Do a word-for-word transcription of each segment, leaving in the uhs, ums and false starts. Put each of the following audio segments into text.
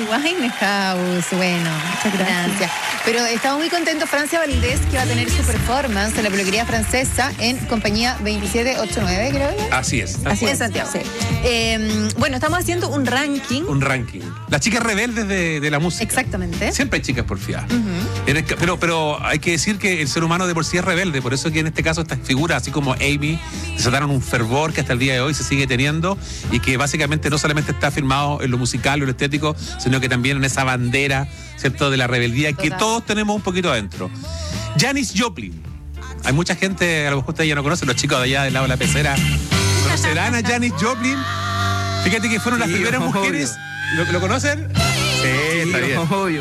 Winehouse, bueno, muchas gracias. Pero estamos muy contentos, Francia Valdés, que va a tener su performance en la peluquería francesa en compañía veintisiete ochenta y nueve, creo que. Así es. Así es, Santiago. Sí. Eh, bueno, estamos haciendo un ranking. Un ranking. Las chicas rebeldes de, de la música. Exactamente. Siempre hay chicas porfiadas. Uh-huh. El, pero, pero hay que decir que el ser humano de por sí es rebelde, por eso que en este caso estas figuras, así como Amy, desataron un fervor que hasta el día de hoy se sigue teniendo y que básicamente no solamente está firmado en lo musical o lo estético, sino que también en esa bandera, ¿cierto?, de la rebeldía. Total. Que todos tenemos un poquito adentro. Janis Joplin. Hay mucha gente, a lo mejor ustedes ya no conocen, los chicos de allá del lado de la pecera, ¿conocerán a Janis Joplin? Fíjate que fueron las sí, primeras obvio. mujeres. ¿Lo, ¿Lo conocen? Sí, está bien. Obvio.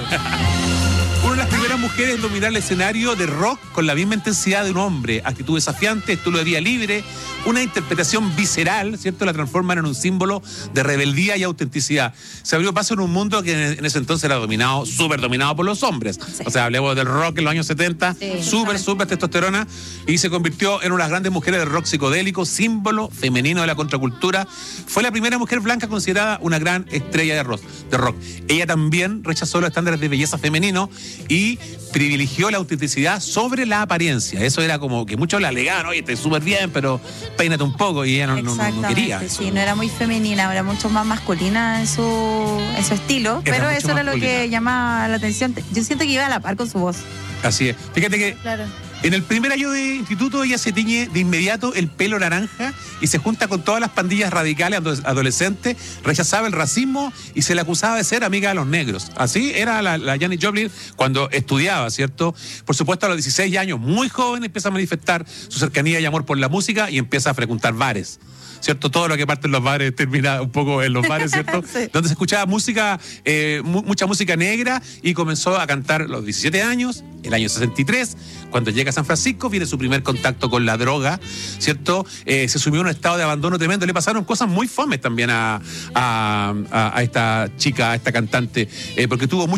Una de las primeras mujeres en dominar el escenario de rock con la misma intensidad de un hombre, actitud desafiante, estilo de vida libre, una interpretación visceral, ¿cierto? La transforman en un símbolo de rebeldía y autenticidad. Se abrió paso en un mundo que en ese entonces era dominado, súper dominado por los hombres. Sí. O sea, hablemos del rock en los años setenta, sí, súper, súper testosterona, y se convirtió en una de las grandes mujeres del rock psicodélico, símbolo femenino de la contracultura. Fue la primera mujer blanca considerada una gran estrella de rock. De rock. Ella también rechazó los estándares de belleza femenino y privilegió la autenticidad sobre la apariencia. Eso era como que muchos la alegaban, oye, estás súper bien, pero peínate un poco, y ella no, no, no quería. Sí, eso. No era muy femenina, era mucho más masculina en su, en su estilo, era pero eso era masculina. Lo que llamaba la atención. Yo siento que iba a la par con su voz. Así es. Fíjate que claro. En el primer año de instituto ella se tiñe de inmediato el pelo naranja y se junta con todas las pandillas radicales adolescentes, rechazaba el racismo y se le acusaba de ser amiga de los negros. Así era la, la Janis Joplin cuando estudiaba, ¿cierto? Por supuesto, a los dieciséis años, muy joven, empieza a manifestar su cercanía y amor por la música y empieza a frecuentar bares, ¿cierto? Todo lo que parte en los bares termina un poco en los bares, ¿cierto? Sí. Donde se escuchaba música, eh, mu- mucha música negra, y comenzó a cantar a los diecisiete años, el año sesenta y tres, cuando llega a San Francisco, viene su primer contacto con la droga, ¿cierto? Eh, se sumió en un estado de abandono tremendo, le pasaron cosas muy fomes también a, a, a, a esta chica, a esta cantante, eh, porque tuvo mucho